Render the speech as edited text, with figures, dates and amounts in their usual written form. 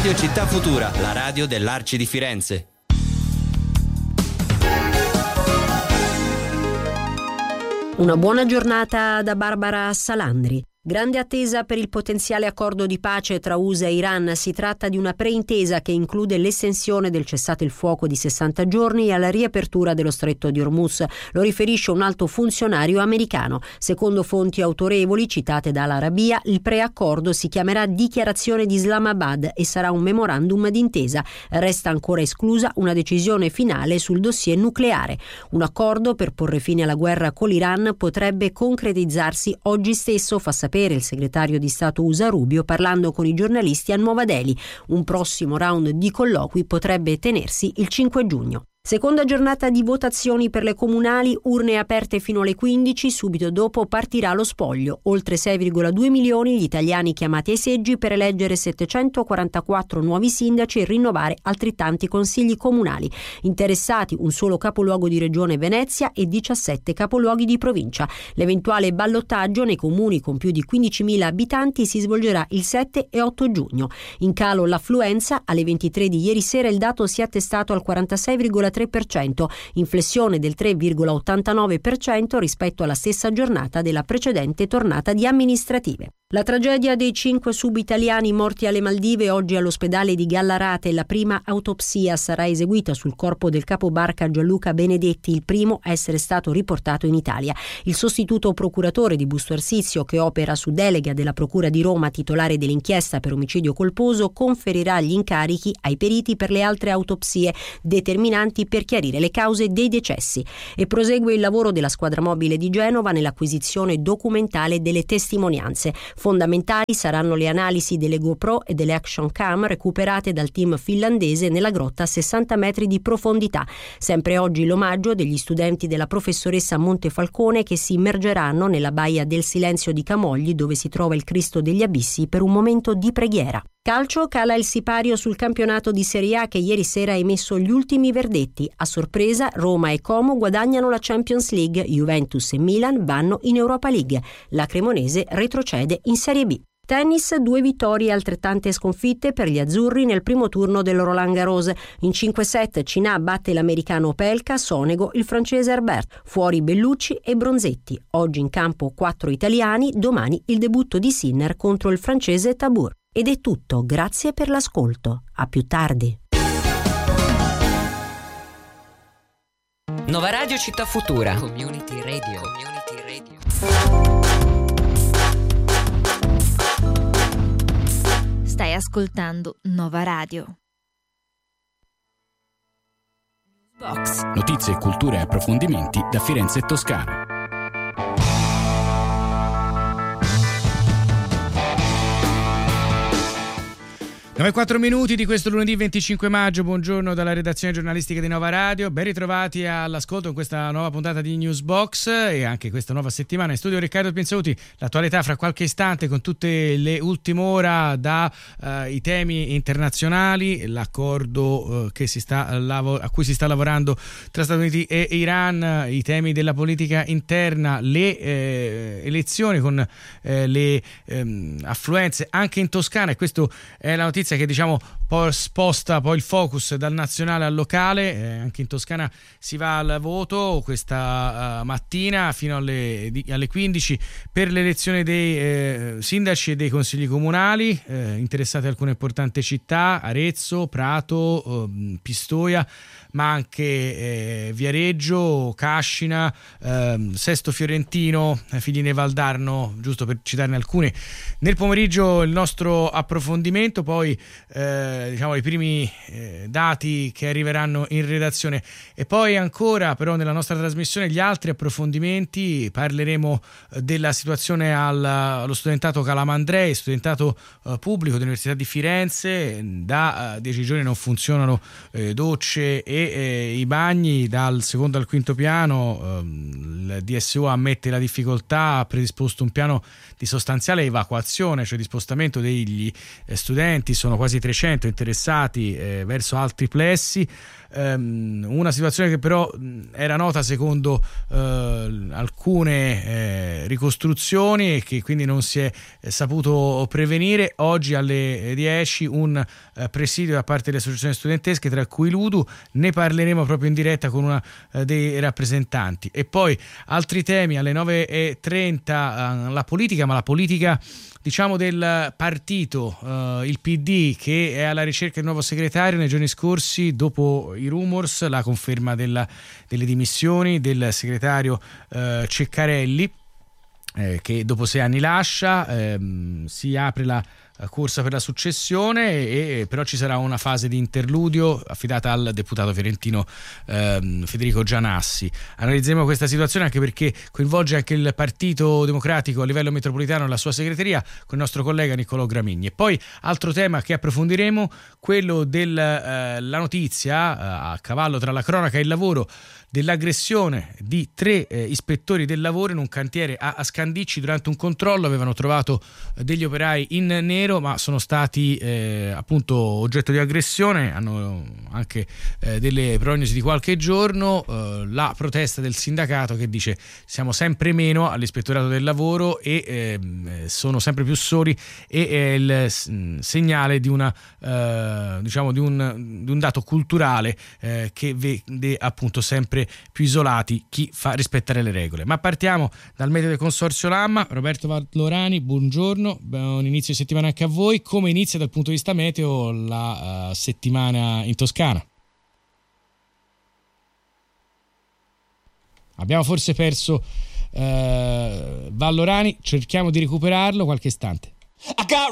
Radio Città Futura, la radio dell'Arci di Firenze. Una buona giornata da Barbara Salandri. Grande attesa per il potenziale accordo di pace tra USA e Iran. Si tratta di una preintesa che include l'estensione del cessate il fuoco di 60 giorni e la riapertura dello stretto di Hormuz. Lo riferisce un alto funzionario americano. Secondo fonti autorevoli citate dall'Arabia, il preaccordo si chiamerà Dichiarazione di Islamabad e sarà un memorandum d'intesa. Resta ancora esclusa una decisione finale sul dossier nucleare. Un accordo per porre fine alla guerra con l'Iran potrebbe concretizzarsi oggi stesso, fa sapere il segretario di Stato USA Rubio parlando con i giornalisti a Nuova Delhi. Un prossimo round di colloqui potrebbe tenersi il 5 giugno. Seconda giornata di votazioni per le comunali, urne aperte fino alle 15, subito dopo partirà lo spoglio. Oltre 6,2 milioni gli italiani chiamati ai seggi per eleggere 744 nuovi sindaci e rinnovare altrettanti consigli comunali. Interessati un solo capoluogo di regione Venezia e 17 capoluoghi di provincia. L'eventuale ballottaggio nei comuni con più di 15.000 abitanti si svolgerà il 7 e 8 giugno. In calo l'affluenza, alle 23 di ieri sera il dato si è attestato al 46,3%, inflessione del 3,89% rispetto alla stessa giornata della precedente tornata di amministrative. La tragedia dei 5 sub-italiani morti alle Maldive, oggi all'ospedale di Gallarate. La prima autopsia sarà eseguita sul corpo del capobarca Gianluca Benedetti, il primo a essere stato riportato in Italia. Il sostituto procuratore di Busto Arsizio, che opera su delega della Procura di Roma, titolare dell'inchiesta per omicidio colposo, conferirà gli incarichi ai periti per le altre autopsie determinanti per chiarire le cause dei decessi. E prosegue il lavoro della squadra mobile di Genova nell'acquisizione documentale delle testimonianze. Fondamentali saranno le analisi delle GoPro e delle action cam recuperate dal team finlandese nella grotta a 60 metri di profondità. Sempre oggi l'omaggio degli studenti della professoressa Montefalcone che si immergeranno nella baia del Silenzio di Camogli, dove si trova il Cristo degli Abissi, per un momento di preghiera. Calcio, cala il sipario sul campionato di Serie A che ieri sera ha emesso gli ultimi verdetti. A sorpresa, Roma e Como guadagnano la Champions League, Juventus e Milan vanno in Europa League. La Cremonese retrocede in Serie B. Tennis, 2 vittorie e altrettante sconfitte per gli azzurri nel primo turno del Roland Garros. In 5-7 Cina batte l'americano Opelka, Sonego il francese Herbert. Fuori Bellucci e Bronzetti. Oggi in campo 4 italiani, domani il debutto di Sinner contro il francese Tabur. Ed è tutto, grazie per l'ascolto. A più tardi. Nova Radio Città Futura. Community Radio. Stai ascoltando Nova Radio. Box. Notizie, cultura e approfondimenti da Firenze e Toscana. 9:04 minuti di questo lunedì 25 maggio. Buongiorno dalla redazione giornalistica di Nova Radio. Ben ritrovati all'ascolto in questa nuova puntata di Newsbox e anche questa nuova settimana. In studio Riccardo Pienzauti. L'attualità fra qualche istante con tutte le ultime ore i temi internazionali, l'accordo a cui si sta lavorando tra Stati Uniti e Iran, i temi della politica interna, le elezioni con le affluenze anche in Toscana, e questo è la notizia che poi sposta poi il focus dal nazionale al locale. Anche in Toscana si va al voto questa mattina fino alle 15 per l'elezione dei sindaci e dei consigli comunali, interessate alcune importanti città: Arezzo, Prato, Pistoia, ma anche Viareggio, Cascina, Sesto Fiorentino, Figline Valdarno, giusto per citarne alcune. Nel pomeriggio il nostro approfondimento, poi i primi dati che arriveranno in redazione, e poi ancora però nella nostra trasmissione gli altri approfondimenti. Parleremo della situazione allo studentato Calamandrei, studentato pubblico dell'Università di Firenze. Da 10 giorni non funzionano docce e i bagni dal secondo al quinto piano. Il DSO ammette la difficoltà, ha predisposto un piano di sostanziale evacuazione, cioè di spostamento degli studenti. Sono quasi 300 spostamento interessati verso altri plessi. Una situazione che però era nota secondo alcune ricostruzioni e che quindi non si è saputo prevenire. Oggi alle 10 un presidio da parte delle associazioni studentesche, tra cui l'UDU. Ne parleremo proprio in diretta con una dei rappresentanti. E poi altri temi alle 9.30, la politica, ma la politica diciamo del partito, il PD, che è alla ricerca di nuovo segretario. Nei giorni scorsi, dopo i rumors, la conferma delle dimissioni del segretario Ceccarelli, che dopo 6 anni lascia, si apre la corsa per la successione e però ci sarà una fase di interludio affidata al deputato fiorentino Federico Gianassi. Analizzeremo questa situazione anche perché coinvolge anche il Partito Democratico a livello metropolitano e la sua segreteria, con il nostro collega Niccolò Gramigni. E poi altro tema che approfondiremo, quello della notizia a cavallo tra la cronaca e il lavoro, dell'aggressione di 3 ispettori del lavoro in un cantiere a Scandicci. Durante un controllo avevano trovato degli operai in nero, ma sono stati appunto oggetto di aggressione, hanno anche delle prognosi di qualche giorno. La protesta del sindacato che dice: siamo sempre meno all'ispettorato del lavoro e sono sempre più soli, e è il segnale di una diciamo di un dato culturale che vede appunto sempre più isolati chi fa rispettare le regole. Ma partiamo dal meteo del Consorzio Lamma. Roberto Vallorani, buongiorno, buon inizio di settimana anche a voi. Come inizia dal punto di vista meteo la settimana in Toscana? Abbiamo forse perso Vallorani, cerchiamo di recuperarlo qualche istante.